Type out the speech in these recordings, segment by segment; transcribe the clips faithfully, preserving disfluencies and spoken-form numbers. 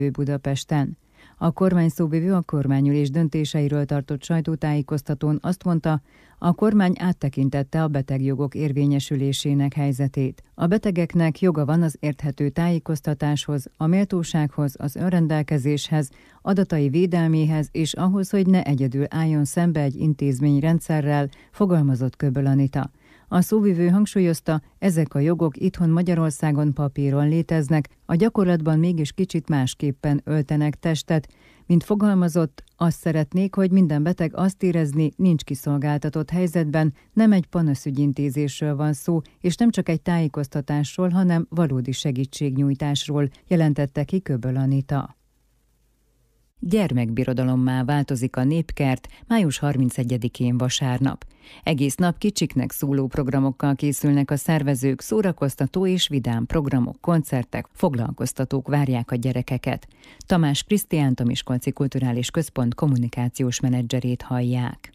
Budapesten. A kormány szóvivő a kormányülés döntéseiről tartott sajtótájékoztatón azt mondta, a kormány áttekintette a betegjogok érvényesülésének helyzetét. A betegeknek joga van az érthető tájékoztatáshoz, a méltósághoz, az önrendelkezéshez, adatai védelméhez és ahhoz, hogy ne egyedül álljon szembe egy intézményrendszerrel, fogalmazott Köböl Anita. A szóvivő hangsúlyozta, ezek a jogok itthon Magyarországon papíron léteznek, a gyakorlatban mégis kicsit másképpen öltenek testet. Mint fogalmazott, azt szeretnék, hogy minden beteg azt érezni, nincs kiszolgáltatott helyzetben, nem egy panaszügyintézésről van szó, és nem csak egy tájékoztatásról, hanem valódi segítségnyújtásról, jelentette ki Köböl Anita. Gyermekbirodalommá változik a Népkert május harmincegyedikén vasárnap. Egész nap kicsiknek szóló programokkal készülnek a szervezők, szórakoztató és vidám programok, koncertek, foglalkoztatók várják a gyerekeket. Tamás Krisztiánt, a Miskolci Kulturális Központ kommunikációs menedzserét hallják.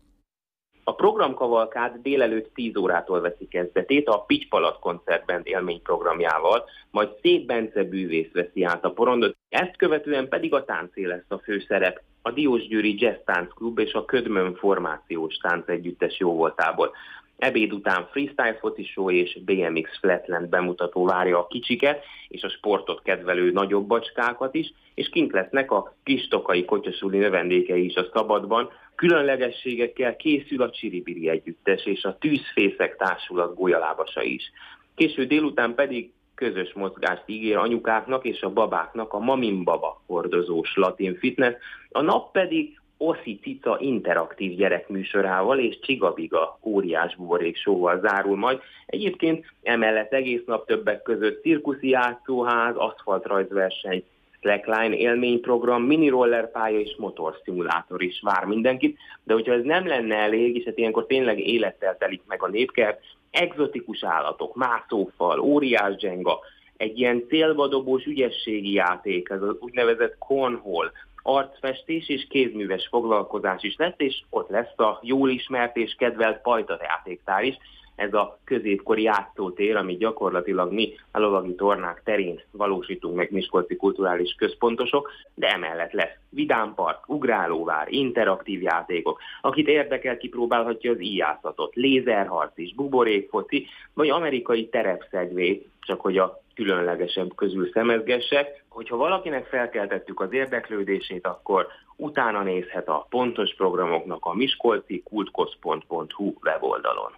A programkavalkád délelőtt tíz órától veszi kezdetét a Pitypalat koncertband élményprogramjával, majd Szép Bence bűvész veszi át a porondot, ezt követően pedig a táncé lesz a főszerep, a Diósgyőri Jazz Táncklub és a Ködmön formációs táncegyüttes jóvoltából. Ebéd után freestyle foci show és bé em iksz Flatland bemutató várja a kicsiket és a sportot kedvelő nagyobb bacskákat is, és kint lesznek a Kistokai Kotyosuli növendékei is a szabadban. Különlegességekkel készül a Csiribiri együttes és a Tűzfészek társulat golyalábasa is. Késő délután pedig közös mozgást ígér anyukáknak és a babáknak a Mamin Baba hordozós latin fitness, a nap pedig Oszi Cica interaktív gyerekműsorával és Csigabiga óriás buborék showval zárul majd. Egyébként emellett egész nap többek között cirkuszi játszóház, aszfaltrajzverseny, slackline élményprogram, minirollerpálya és motorszimulátor is vár mindenkit, de hogyha ez nem lenne elég, és hát ilyenkor tényleg élettel telik meg a Népkert, egzotikus állatok, mászófal, óriás dzsenga, egy ilyen célbadobós ügyességi játék, ez az úgynevezett cornhole, arcfestés és kézműves foglalkozás is lesz, és ott lesz a jól ismert és kedvelt pajtajátéktár is, ez a középkori játszótér, amit gyakorlatilag mi a lovagi tornák terén valósítunk meg miskolci kulturális központosok, de emellett lesz vidámpark, ugrálóvár, interaktív játékok. Akit érdekel, kipróbálhatja az íjászatot, lézerharc is, buborékfoci, vagy amerikai terepszegvé, csak hogy a különlegesebb közül szemezgessek. Hogyha valakinek felkeltettük az érdeklődését, akkor utána nézhet a pontos programoknak a miskolci kultközpont pont hu weboldalon.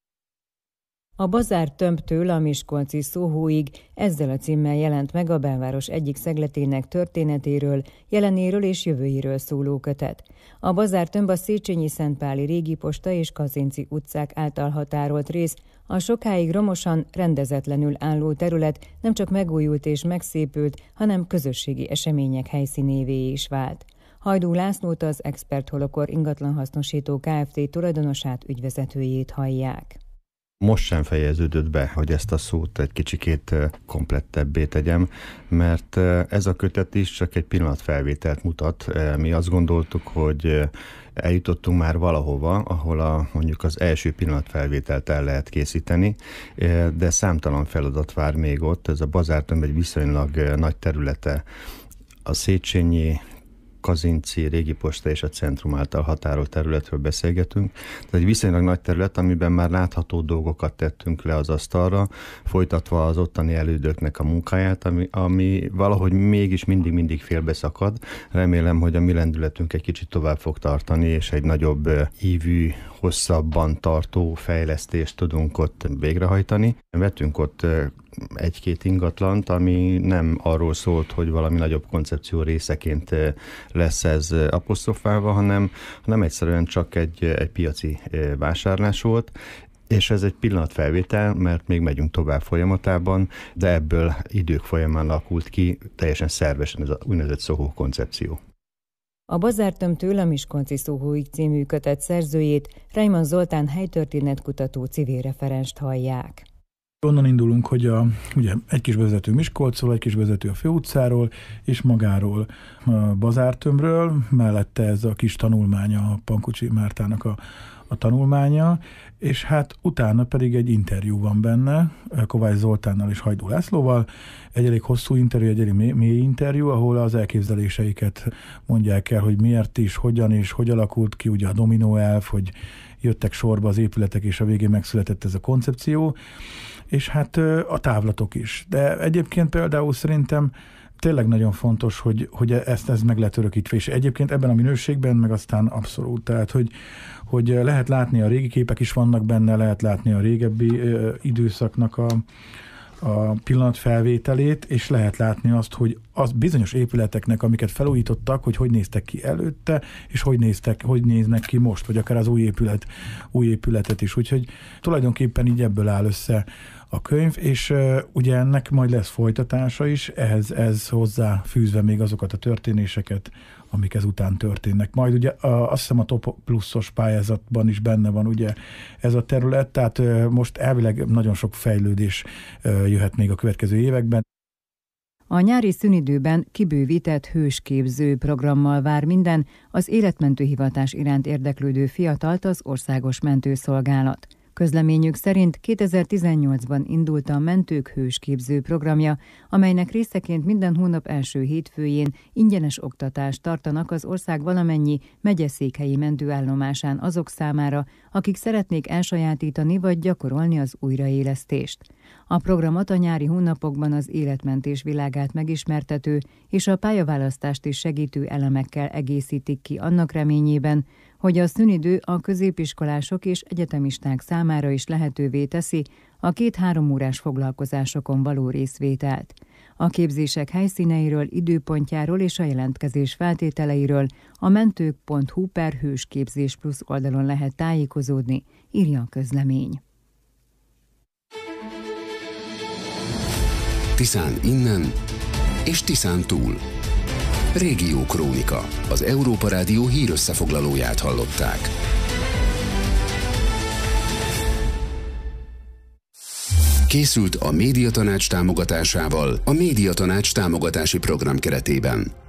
A Bazár tömbtől a miskolci Szóhóig ezzel a címmel jelent meg a belváros egyik szegletének történetéről, jelenéről és jövőjéről szóló kötet. A Bazár tömb a Széchenyi Szentpáli Régiposta és Kazinczy utcák által határolt rész, a sokáig romosan, rendezetlenül álló terület nem csak megújult és megszépült, hanem közösségi események helyszínévé is vált. Hajdú Lászlót, az Expert Holokor ingatlanhasznosító Kft. Tulajdonosát, ügyvezetőjét hallják. Most sem fejeződött be, hogy ezt a szót egy kicsikét komplettebbé tegyem, mert ez a kötet is csak egy pillanatfelvételt mutat. Mi azt gondoltuk, hogy eljutottunk már valahova, ahol a, mondjuk az első pillanatfelvételt el lehet készíteni, de számtalan feladat vár még ott. Ez a Bazártömb egy viszonylag nagy területe a Széchenyi, Kazinczy, Régiposta és a centrum által határolt területről beszélgetünk. Ez egy viszonylag nagy terület, amiben már látható dolgokat tettünk le az asztalra, folytatva az ottani elődöknek a munkáját, ami, ami valahogy mégis mindig-mindig félbeszakad. Remélem, hogy a mi lendületünk egy kicsit tovább fog tartani, és egy nagyobb ívű, hosszabban tartó fejlesztést tudunk ott végrehajtani. Vettünk ott egy-két ingatlant, ami nem arról szólt, hogy valami nagyobb koncepció részeként lesz ez apostrofálva, hanem, hanem egyszerűen csak egy, egy piaci vásárlás volt, és ez egy pillanatfelvétel, mert még megyünk tovább folyamatában, de ebből idők folyamán alakult ki teljesen szervesen ez az úgynevezett Szóhó koncepció. A Bazártömbtől a Miskolci Szóhóig című kötet szerzőjét, Reimann Zoltán helytörténetkutató civil referenst hallják. Onnan indulunk, hogy a, ugye egy kis vezető Miskolcról, egy kis vezető a Főutcáról, és magáról a Bazártömbről, mellette ez a kis tanulmánya, a Pankucsi Mártának a, a tanulmánya, és hát utána pedig egy interjú van benne, Kovács Zoltánnal és Hajdú Lászlóval, egy elég hosszú interjú, egy elég mély, mély interjú, ahol az elképzeléseiket mondják el, hogy miért is, hogyan és hogy alakult ki ugye a dominó elv, hogy jöttek sorba az épületek, és a végén megszületett ez a koncepció, és hát a távlatok is. De egyébként például szerintem tényleg nagyon fontos, hogy, hogy ezt, ezt meg lehet örökítve, és egyébként ebben a minőségben meg aztán abszolút, tehát hogy, hogy lehet látni, a régi képek is vannak benne, lehet látni a régebbi ö, időszaknak a, a pillanatfelvételét, és lehet látni azt, hogy az bizonyos épületeknek, amiket felújítottak, hogy hogy néztek ki előtte, és hogy, néztek, hogy néznek ki most, vagy akár az új épület, új épületet is. Úgyhogy tulajdonképpen így ebből áll össze a könyv, és uh, ugye ennek majd lesz folytatása is, ehhez ez hozzá fűzve még azokat a történéseket, amik ezután történnek. Majd ugye a, azt hiszem a Top Pluszos pályázatban is benne van ugye ez a terület, tehát uh, most elvileg nagyon sok fejlődés uh, jöhet még a következő években. A nyári szünidőben kibővített hősképző programmal vár minden az életmentő hivatás iránt érdeklődő fiatalt az Országos Mentőszolgálat. Közleményük szerint kétezer-tizennyolcban indult a Mentők Hősképző programja, amelynek részeként minden hónap első hétfőjén ingyenes oktatást tartanak az ország valamennyi megyeszékhelyi mentőállomásán azok számára, akik szeretnék elsajátítani vagy gyakorolni az újraélesztést. A programot a nyári hónapokban az életmentés világát megismertető és a pályaválasztást is segítő elemekkel egészítik ki annak reményében, hogy a szünidő a középiskolások és egyetemisták számára is lehetővé teszi a két-három órás foglalkozásokon való részvételt. A képzések helyszíneiről, időpontjáról és a jelentkezés feltételeiről a mentők pont hu per hősképzés plusz oldalon lehet tájékozódni, írja a közlemény. Tiszán innen és Tiszán túl. Régió Krónika, az Európa Rádió hírösszefoglalóját hallották. Készült a Médiatanács támogatásával a Médiatanács támogatási program keretében.